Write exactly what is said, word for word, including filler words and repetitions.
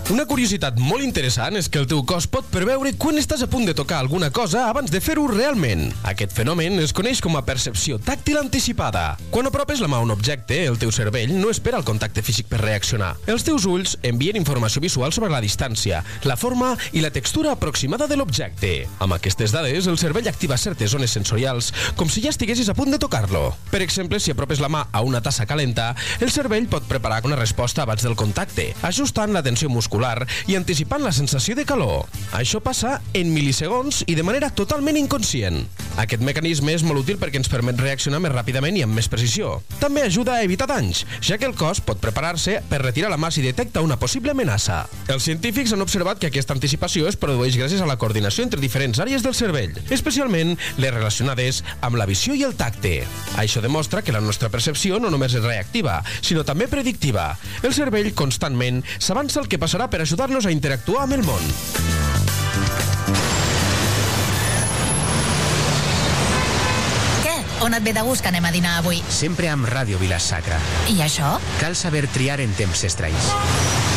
Una curiositat molt interessant és que el teu cos pot preveure quan estàs a punt de tocar alguna cosa abans de fer-ho realment. Aquest fenomen es coneix com a percepció tàctil anticipada. Quan apropes la mà a un objecte, el teu cervell no espera el contacte físic per reaccionar. Els teus ulls envien informació visual sobre la distància, la forma i la textura aproximada de l'objecte. Amb aquestes dades, el cervell activa certes zones sensorials com si ja estiguessis a punt de tocar-lo. Per exemple, si apropes la mà a una tassa calenta, el cervell pot preparar una resposta abans del contacte, ajustant la tensió muscular i anticipant la sensació de calor. Això passa en mil·lisegons i de manera totalment inconscient. Aquest mecanisme és molt útil perquè ens permet reaccionar més ràpidament i amb més precisió. També ajuda a evitar danys, ja que el cos pot preparar-se per retirar la mà si detecta una possible amenaça. Els científics han observat que aquesta anticipació es produeix gràcies a la coordinació entre diferents àrees del cervell, especialment les relacionades amb la visió i el tacte. Això demostra que la nostra percepció no només és reactiva, sinó també predictiva. El cervell constantment s'avança el que passarà per ajudar-nos a interactuar amb el món. Què? On et ve de gust que anem a dinar avui? Sempre amb Ràdio Vila-sacra. I això? Cal saber triar en temps estralls.